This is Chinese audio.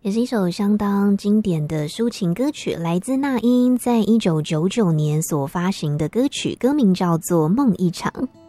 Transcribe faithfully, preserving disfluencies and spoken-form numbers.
也是一首相当经典的抒情歌曲，来自那英在一九九九年所发行的歌曲，歌名叫做《梦一场》。